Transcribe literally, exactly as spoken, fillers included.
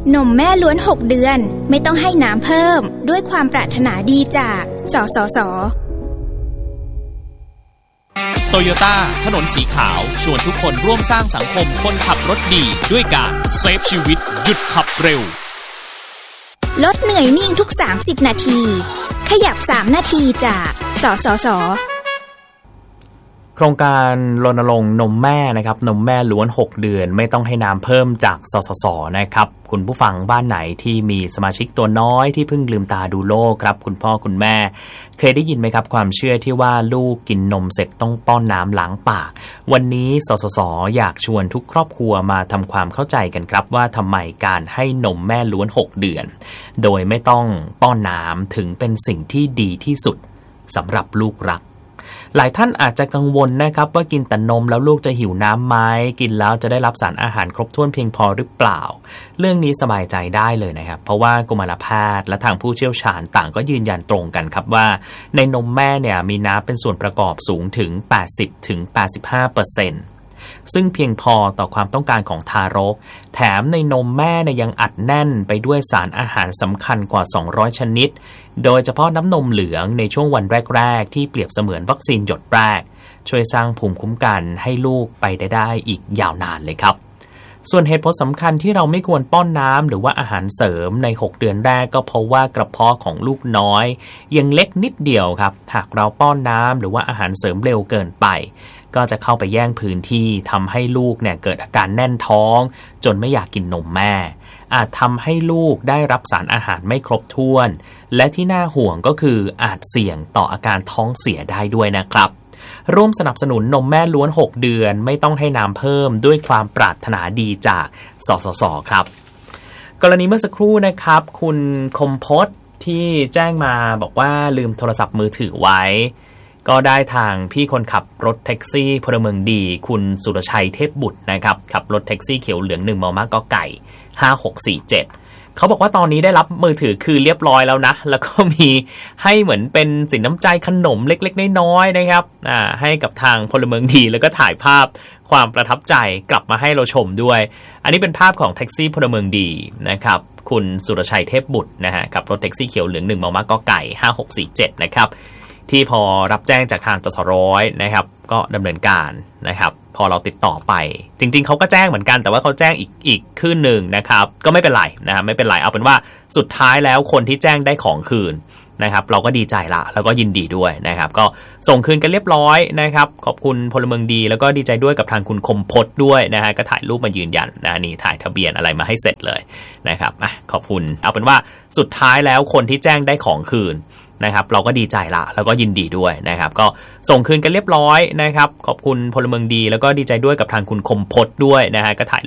นมแม่ล้วนหกเดือนไม่ต้องให้น้ำเพิ่มด้วยความปรารถนาดีจากสสส. โตโยต้าถนนสีขาวชวนทุกคนร่วมสร้างสังคมคนขับรถดีด้วยการเซฟชีวิตหยุดขับเร็วลดเหนื่อยนิ่งทุกสามสิบนาทีขยับสามนาทีจากสสส. โครงการรณรงค์นมแม่นะครับนมแม่ล้วนหกเดือนไม่ต้องให้น้ำเพิ่มจากสสส.นะครับคุณผู้ฟังบ้านไหนที่มีสมาชิกตัวน้อยที่เพิ่งลืมตาดูโลกครับคุณพ่อคุณแม่เคยได้ยินไหมครับความเชื่อที่ว่าลูกกินนมเสร็จต้องป้อนน้ำล้างปากวันนี้สสส.อยากชวนทุกครอบครัวมาทำความเข้าใจกันครับว่าทำไมการให้นมแม่ล้วนหกเดือนโดยไม่ต้องป้อนน้ำถึงเป็นสิ่งที่ดีที่สุดสำหรับลูกรักหลายท่านอาจจะกังวลนะครับว่ากินแต่นมแล้วลูกจะหิวน้ำไหมกินแล้วจะได้รับสารอาหารครบถ้วนเพียงพอหรือเปล่าเรื่องนี้สบายใจได้เลยนะครับเพราะว่ากุมารแพทย์และทางผู้เชี่ยวชาญต่างก็ยืนยันตรงกันครับว่าในนมแม่เนี่ยมีน้ำเป็นส่วนประกอบสูงถึง แปดสิบถึงแปดสิบห้าเปอร์เซ็นต์ ซึ่งเพียงพอต่อความต้องการของทารกแถมในนมแม่เนี่ยยังอัดแน่นไปด้วยสารอาหารสำคัญกว่าสองร้อยชนิดโดยเฉพาะน้ำนมเหลืองในช่วงวันแรกๆที่เปรียบเสมือนวัคซีนหยดแรกช่วยสร้างภูมิคุ้มกันให้ลูกไปได้ได้อีกยาวนานเลยครับส่วนเหตุผลสำคัญที่เราไม่ควรป้อนน้ำหรือว่าอาหารเสริมในหกเดือนแรกก็เพราะว่ากระเพาะของลูกน้อยยังเล็กนิดเดียวครับหากเราป้อนน้ำหรือว่าอาหารเสริมเร็วเกินไปก็จะเข้าไปแย่งพื้นที่ทำให้ลูกเนี่ยเกิดอาการแน่นท้องจนไม่อยากกินนมแม่อาจทำให้ลูกได้รับสารอาหารไม่ครบถ้วนและที่น่าห่วงก็คืออาจเสี่ยงต่ออาการท้องเสียได้ด้วยนะครับร่วมสนับสนุนนมแม่ล้วนหกเดือนไม่ต้องให้น้ำเพิ่มด้วยความปรารถนาดีจากสสส.ครับกรณีเมื่อสักครู่นะครับคุณคมพจน์ที่แจ้งมาบอกว่าลืมโทรศัพท์มือถือไว้ก็ได้ทางพี่คนขับรถแท็กซี่พลเมืองดีคุณสุรชัยเทพบุตรนะครับขับรถแท็กซี่เขียวเหลืองหนึ่งมมกไก่ห้าหกสี่เจ็ดเขาบอกว่าตอนนี้ได้รับมือถือคืนเรียบร้อยแล้วนะแล้วก็มีให้เหมือนเป็นสินน้ำใจขนมเล็กๆน้อยๆนะครับอ่าให้กับทางพลเมืองดีแล้วก็ถ่ายภาพความประทับใจกลับมาให้เราชมด้วยอันนี้เป็นภาพของแท็กซี่พลเมืองดีนะครับคุณสุรชัยเทพบุตรนะฮะขับรถแท็กซี่เขียวเหลืองหนึ่งมมกไก่ห้าหกสี่เจ็ดนะครับที่พอรับแจ้งจากทางจสร้อยนะครับก็ดำเนินการนะครับพอเราติดต่อไปจริงๆเขาก็แจ้งเหมือนกันแต่ว่าเขาแจ้งอีกอีกคืนหนึ่งนะครับก็ไม่เป็นไรนะไม่เป็นไรเอาเป็นว่าสุดท้ายแล้วคนที่แจ้งได้ของคืนนะครับเราก็ดีใจละแล้วก็ยินดีด้วยนะครับก็ส่งคืนกันเรียบร้อยนะครับขอบคุณพลเมืองดีแล้วก็ดีใจด้วยกับทางคุณคมพจน์ด้วยนะฮะก็ถ่ายรูปมายืนยันนะนี่ถ่ายทะเบียนอะไรมาให้เสร็จเลยนะครับอ่ะขอบคุณเอาเป็นว่าสุดท้ายแล้วคนที่แจ้งได้ของคืนนะครับเราก็ดีใจละแล้วก็ยินดีด้วยนะครับก็ส่งคืนกันเรียบร้อยนะครับขอบคุณพลเมืองดีแล้วก็ดีใจด้วยกับทางคุณคมพจน์ด้วยนะฮะก็ถ่าย